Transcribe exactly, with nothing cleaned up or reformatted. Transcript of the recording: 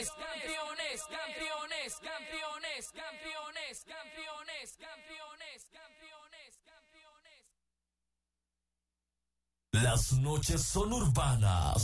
campeones, campeones, campeones, campeones, campeones, campeones, campeones, campeones, campeones. Las noches son urbanas.